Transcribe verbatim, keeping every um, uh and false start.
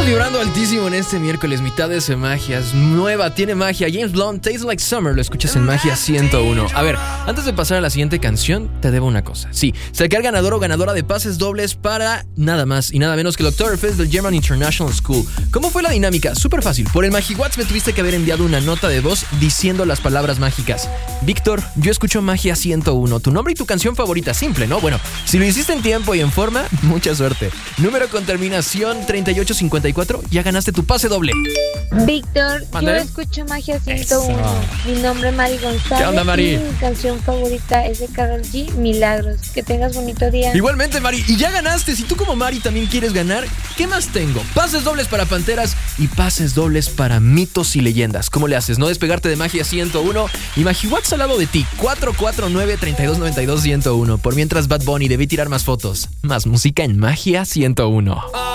vibrando altísimo en este miércoles, mitades de magias, nueva, tiene magia. James Blunt, Tastes Like Summer, lo escuchas en Magia ciento uno. A ver, antes de pasar a la siguiente canción, te debo una cosa. Sí, sacar ganador o ganadora de pases dobles para nada más y nada menos que el Oktoberfest del German International School. ¿Cómo fue la dinámica? Súper fácil. Por el MagiWhat's me tuviste que haber enviado una nota de voz diciendo las palabras mágicas. Víctor, yo escucho Magia ciento uno. Tu nombre y tu canción favorita, simple, ¿no? Bueno, si lo hiciste en tiempo y en forma, mucha suerte. Número con terminación treinta y ocho cincuenta y cuatro, ya ganaste tu pase doble. Víctor, yo escucho Magia ciento uno. Eso. Mi nombre es Mari González. ¿Qué onda, Mari? Y mi canción favorita es de Karol G, Milagros. Que tengas bonito día. Igualmente, Mari, y ya ganaste. Si tú como Mari también quieres ganar, ¿qué más tengo? Pases dobles para Panteras y pases dobles para Mitos y Leyendas. ¿Cómo le haces? No despegarte de Magia ciento uno y MagiWhat's al lado de ti. cuatro cuatro nueve, tres dos nueve dos, uno cero uno. Por mientras Bad Bunny debí tirar más fotos. Más música en Magia ciento uno.